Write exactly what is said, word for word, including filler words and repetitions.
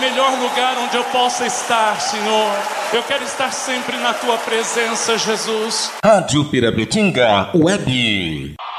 melhor lugar onde eu possa estar, Senhor. Eu quero estar sempre na tua presença, Jesus. Rádio Pirabetinga Web.